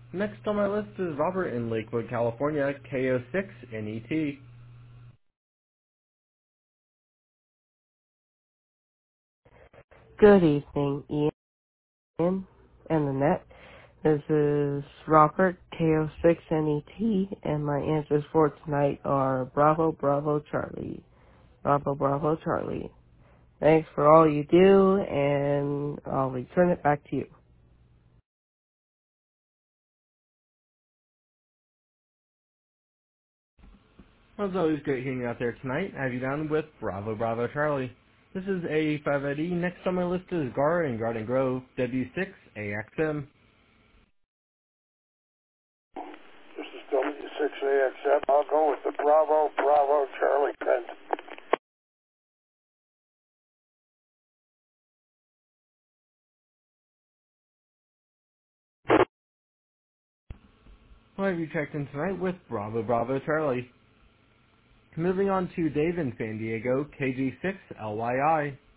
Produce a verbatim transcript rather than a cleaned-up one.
Next on my list is Robert in Lakewood, California, K O six N E T. Good evening, Ian and the net. This is Robert, K O six N E T, and my answers for tonight are Bravo, Bravo, Charlie. Bravo, Bravo, Charlie. Thanks for all you do, and I'll return it back to you. Well, it's always great hearing you out there tonight. I have you down with Bravo Bravo Charlie. This is A five I D. Next on my list is Gar in Garden Grove, W six A X M. This is W six A X M. I'll go with the Bravo, Bravo, Charlie Kent. Well, I have you checked in tonight with Bravo Bravo Charlie. Moving on to Dave in San Diego, K G six L Y I.